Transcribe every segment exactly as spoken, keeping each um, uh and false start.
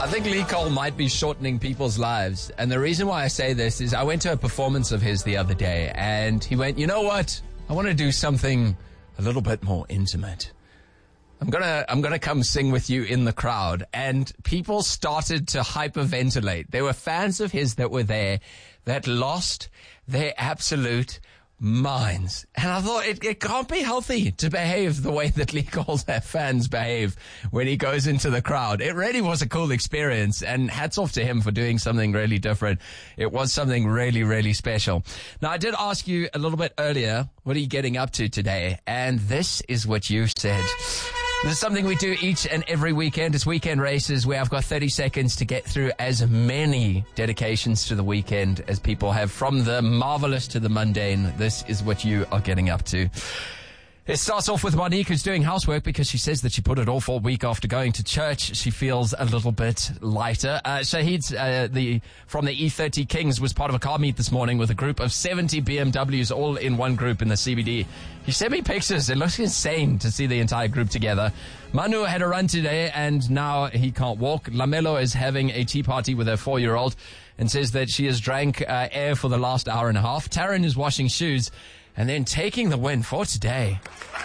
I think Lee Cole might be shortening people's lives. And the reason why I say this is I went to a performance of his the other day, and he went, you know what? I want to do something a little bit more intimate. I'm gonna, I'm gonna come sing with you in the crowd. And people started to hyperventilate. There were fans of his that were there that lost their absolute minds. And I thought it, it can't be healthy to behave the way that Lee Cole's fans behave when he goes into the crowd. It really was a cool experience, and hats off to him for doing something really different. It was something really, really special. Now, I did ask you a little bit earlier, what are you getting up to today? And this is what you said. This is something we do each and every weekend. It's weekend races where I've got thirty seconds to get through as many dedications to the weekend as people have, from the marvelous to the mundane. This is what you are getting up to. It starts off with Monique, who's doing housework because she says that she put it off all week after going to church. She feels a little bit lighter. Uh, Shahid, uh, the, from the E thirty Kings, was part of a car meet this morning with a group of seventy B M Ws all in one group in the C B D. He sent me pictures. It looks insane to see the entire group together. Manu had a run today and now he can't walk. Lamelo is having a tea party with her four-year-old and says that she has drank uh, air for the last hour and a half. Taryn is washing shoes and then taking the win for today.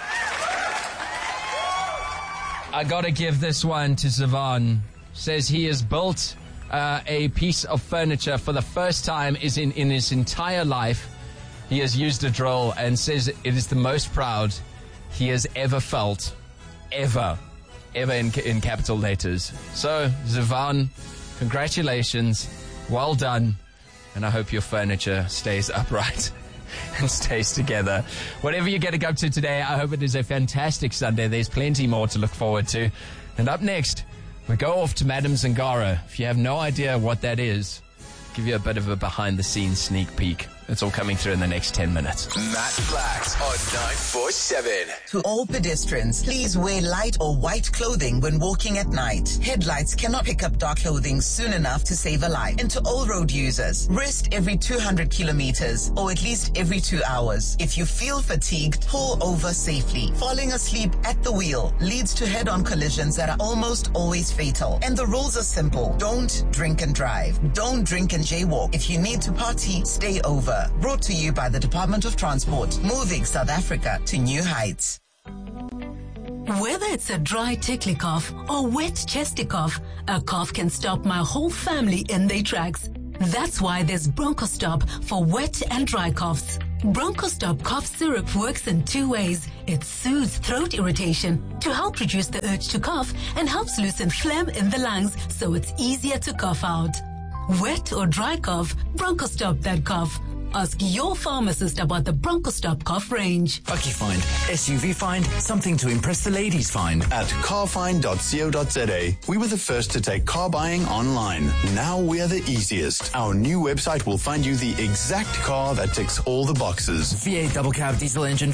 I gotta give this one to Zavan. Says he has built uh, a piece of furniture for the first time is in, in his entire life. He has used a drill and says it is the most proud he has ever felt. Ever. Ever in, in capital letters. So, Zavan, congratulations. Well done. And I hope your furniture stays upright and stays together. Whatever you get to go to today, I hope it is a fantastic Sunday. There's plenty more to look forward to. And up next, we go off to Madam Zingara. If you have no idea what that is, I'll give you a bit of a behind-the-scenes sneak peek. It's all coming through in the next ten minutes. Matt Blacks on nine four seven. To all pedestrians, please wear light or white clothing when walking at night. Headlights cannot pick up dark clothing soon enough to save a life. And to all road users, rest every two hundred kilometers or at least every two hours. If you feel fatigued, pull over safely. Falling asleep at the wheel leads to head-on collisions that are almost always fatal. And the rules are simple. Don't drink and drive. Don't drink and jaywalk. If you need to party, stay over. Brought to you by the Department of Transport, moving South Africa to new heights. Whether it's a dry tickly cough or wet chesty cough, a cough can stop my whole family in their tracks. That's why there's BronchoStop for wet and dry coughs. BronchoStop cough syrup works in two ways. It soothes throat irritation to help reduce the urge to cough and helps loosen phlegm in the lungs so it's easier to cough out. Wet or dry cough, BronchoStop that cough. Ask your pharmacist about the BronchoStop cough range. Bucky Find, S U V Find, something to impress the ladies find. At carfind dot co dot za, we were the first to take car buying online. Now we are the easiest. Our new website will find you the exact car that ticks all the boxes. V eight double cab diesel engine,